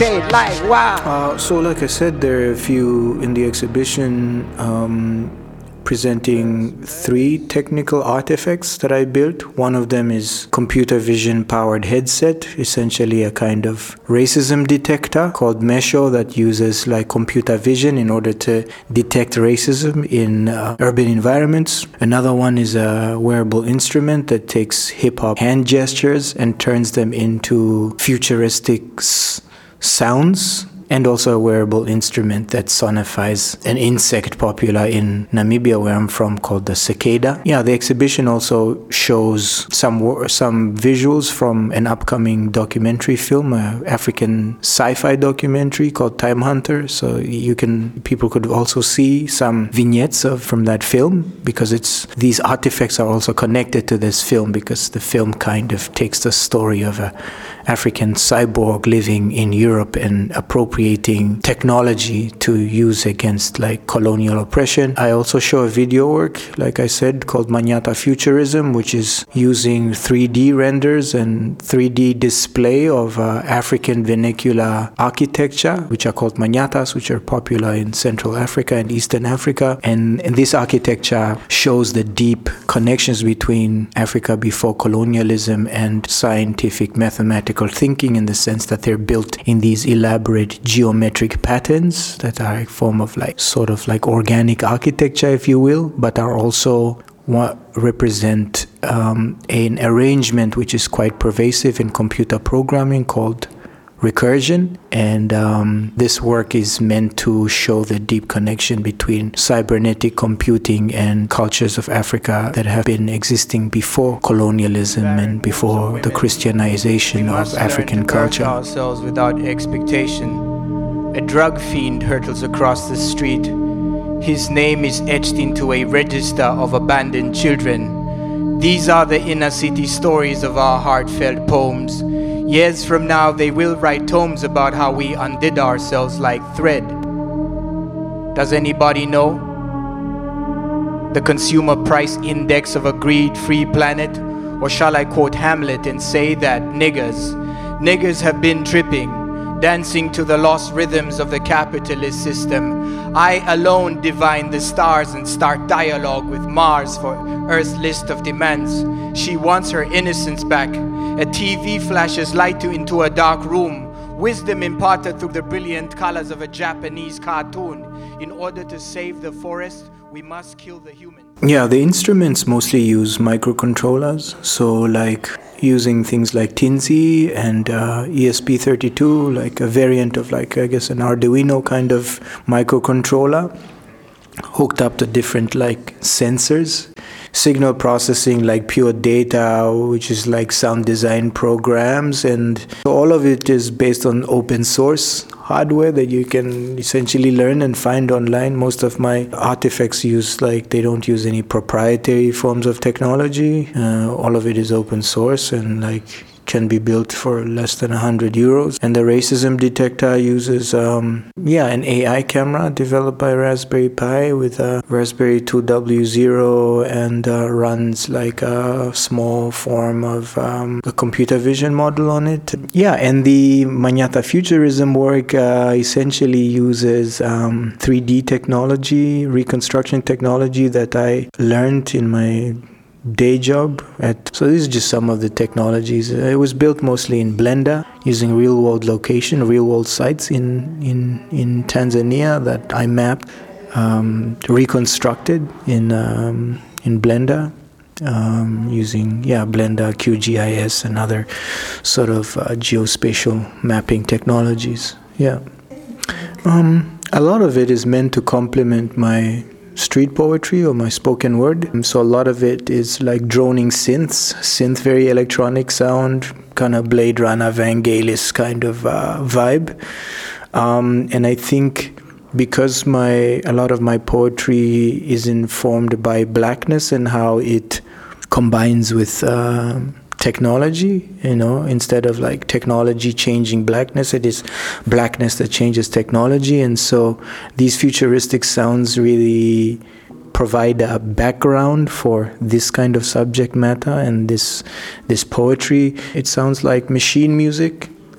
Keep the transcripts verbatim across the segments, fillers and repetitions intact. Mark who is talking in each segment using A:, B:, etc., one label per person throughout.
A: Like wow.
B: Uh, so like I said, there are a few in the exhibition um, presenting three technical artifacts that I built. One of them is computer vision powered headset, essentially a kind of racism detector called Mesho that uses like computer vision in order to detect racism in uh, urban environments. Another one is a wearable instrument that takes hip-hop hand gestures and turns them into futuristic s- sounds, and also a wearable instrument that sonifies an insect popular in Namibia, where I'm from, called the cicada. Yeah, the exhibition also shows some some visuals from an upcoming documentary film, an African sci-fi documentary called Time Hunter. So you can people could also see some vignettes of from that film, because it's these artifacts are also connected to this film, because the film kind of takes the story of a African cyborg living in Europe and appropriating technology to use against like colonial oppression. I also show a video work, like I said, called Manyata Futurism, which is using three D renders and three D display of uh, African vernacular architecture, which are called manyatas, which are popular in Central Africa and Eastern Africa. And, and this architecture shows the deep connections between Africa before colonialism and scientific mathematics thinking, in the sense that they're built in these elaborate geometric patterns that are a form of like sort of like organic architecture, if you will, but are also what represent um, an arrangement which is quite pervasive in computer programming called recursion. And um, this work is meant to show the deep connection between cybernetic computing and cultures of Africa that have been existing before colonialism and before the Christianization of African culture.
A: Ourselves without expectation. A drug fiend hurtles across the street. His name is etched into a register of abandoned children. These are the inner city stories of our heartfelt poems. Years from now, they will write tomes about how we undid ourselves like thread. Does anybody know? The consumer price index of a greed-free planet? Or shall I quote Hamlet and say that niggers, niggers have been tripping, dancing to the lost rhythms of the capitalist system. I alone divine the stars and start dialogue with Mars for Earth's list of demands. She wants her innocence back. A T V flashes light to into a dark room. Wisdom imparted through the brilliant colors of a Japanese cartoon. In order to save the forest, we must kill the human.
B: Yeah, the instruments mostly use microcontrollers. So like using things like Tinsy and uh, E S P thirty-two, like a variant of like, I guess, an Arduino kind of microcontroller hooked up to different like sensors. Signal processing, like pure data, which is like sound design programs, and all of it is based on open source hardware that you can essentially learn and find online. Most of my artifacts use like they don't use any proprietary forms of technology. Uh, all of it is open source and like can be built for less than one hundred euros. And the racism detector uses um, yeah an A I camera developed by Raspberry Pi with a Raspberry two W zero, and uh, runs like a small form of um, a computer vision model on it. Yeah, and the Manyata Futurism work uh, essentially uses um, three D technology, reconstruction technology that I learned in my day job at. So this is just some of the technologies. It was built mostly in Blender using real world location, real world sites in in in Tanzania that I mapped, um, reconstructed in um, in Blender um, using yeah Blender, Q G I S, and other sort of uh, geospatial mapping technologies. Yeah, um, a lot of it is meant to complement my street poetry or my spoken word. So a lot of it is like droning synths, synth very electronic sound, kind of Blade Runner, Vangelis kind of uh, vibe. Um, and I think because my a lot of my poetry is informed by blackness and how it combines with uh, technology, you know, instead of like technology changing blackness, it is blackness that changes technology. And so these futuristic sounds really provide a background for this kind of subject matter and this this poetry. It sounds like machine music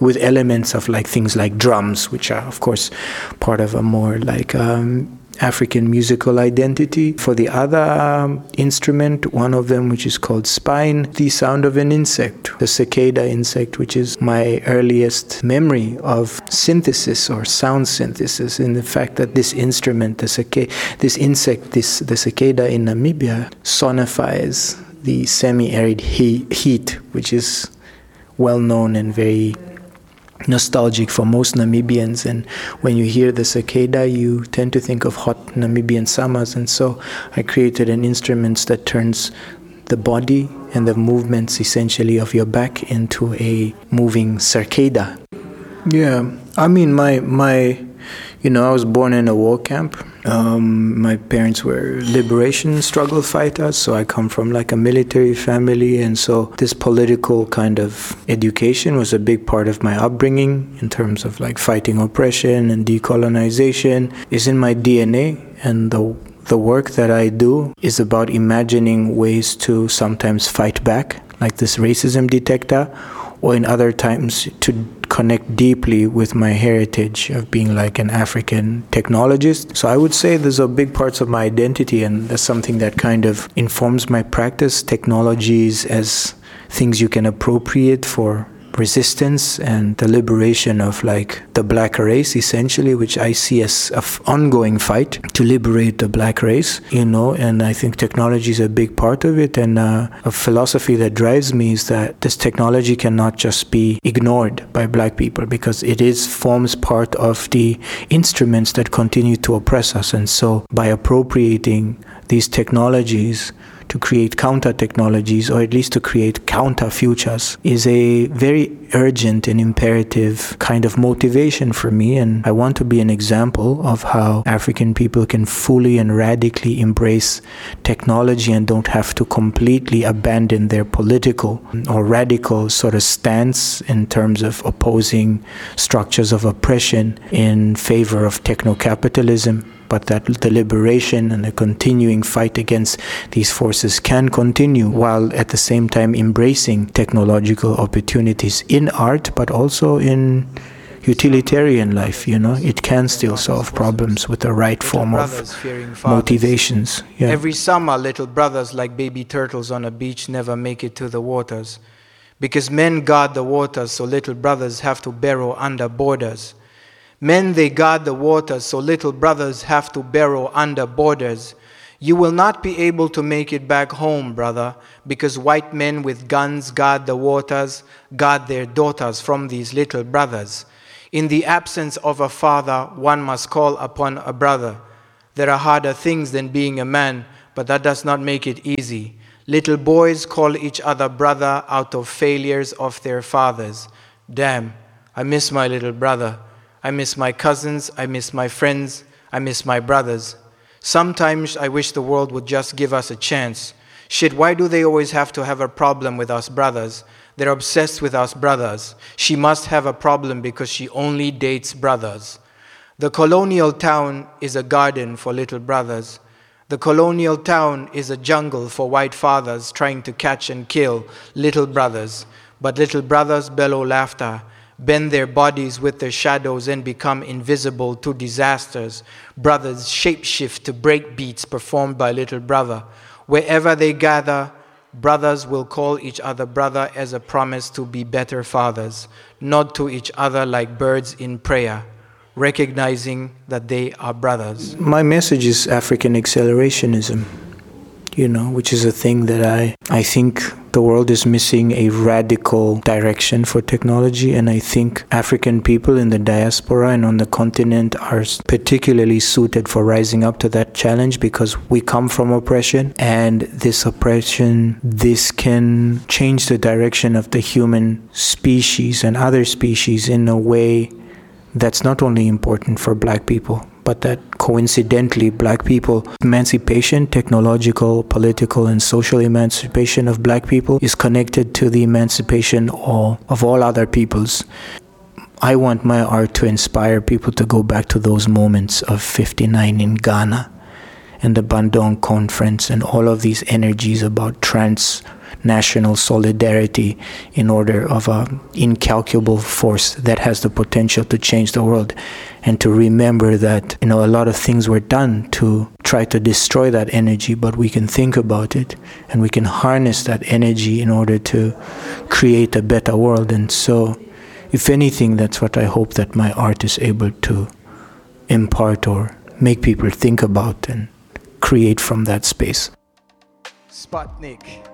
B: with elements of like things like drums, which are of course part of a more like um, African musical identity. For the other um, instrument, one of them which is called spine, the sound of an insect, the cicada insect, which is my earliest memory of synthesis or sound synthesis, in the fact that this instrument, the cicada, this insect, this the cicada in Namibia, sonifies the semi-arid he- heat, which is well known and very nostalgic for most Namibians. And when you hear the cicada, you tend to think of hot Namibian summers. And so I created an instrument that turns the body and the movements essentially of your back into a moving cicada. Yeah, I mean, my my, you know, I was born in a war camp. Um, my parents were liberation struggle fighters, so I come from like a military family, and so this political kind of education was a big part of my upbringing in terms of like fighting oppression and decolonization is in my D N A, and the the work that I do is about imagining ways to sometimes fight back, like this racism detector, or in other times to connect deeply with my heritage of being like an African technologist. So I would say those are big parts of my identity, and that's something that kind of informs my practice. Technologies as things you can appropriate for resistance and the liberation of like the black race, essentially, which I see as an f- ongoing fight to liberate the black race, you know, and I think technology is a big part of it. And uh, a philosophy that drives me is that this technology cannot just be ignored by black people, because it is forms part of the instruments that continue to oppress us. And so by appropriating these technologies to create counter technologies, or at least to create counter futures, is a very urgent and imperative kind of motivation for me. And I want to be an example of how African people can fully and radically embrace technology and don't have to completely abandon their political or radical sort of stance in terms of opposing structures of oppression in favor of techno-capitalism, but that the liberation and the continuing fight against these forces can continue while at the same time embracing technological opportunities in art, but also in utilitarian life. You know, it can still solve problems with the right form of motivations. Yeah.
A: Every summer, little brothers like baby turtles on a beach never make it to the waters, because men guard the waters, so little brothers have to burrow under borders. Men, they guard the waters, so little brothers have to burrow under borders. You will not be able to make it back home, brother, because white men with guns guard the waters, guard their daughters from these little brothers. In the absence of a father, one must call upon a brother. There are harder things than being a man, but that does not make it easy. Little boys call each other brother out of failures of their fathers. Damn, I miss my little brother. I miss my cousins, I miss my friends, I miss my brothers. Sometimes I wish the world would just give us a chance. Shit, why do they always have to have a problem with us brothers? They're obsessed with us brothers. She must have a problem because she only dates brothers. The colonial town is a garden for little brothers. The colonial town is a jungle for white fathers trying to catch and kill little brothers. But little brothers bellow laughter, bend their bodies with their shadows and become invisible to disasters. Brothers shapeshift to break beats performed by little brother. Wherever they gather, brothers will call each other brother as a promise to be better fathers, nod to each other like birds in prayer, recognizing that they are brothers.
B: My message is African accelerationism, you know, which is a thing that I, I think the world is missing a radical direction for technology, and I think African people in the diaspora and on the continent are particularly suited for rising up to that challenge, because we come from oppression, and this oppression, this can change the direction of the human species and other species in a way that's not only important for black people, but that coincidentally black people, emancipation, technological, political, and social emancipation of black people is connected to the emancipation of, of all other peoples. I want my art to inspire people to go back to those moments of fifty-nine in Ghana and the Bandung Conference and all of these energies about transnational solidarity in order of an incalculable force that has the potential to change the world. And to remember that, you know, a lot of things were done to try to destroy that energy, but we can think about it and we can harness that energy in order to create a better world. And so, if anything, that's what I hope that my art is able to impart or make people think about and create from that space.
A: Sputnik.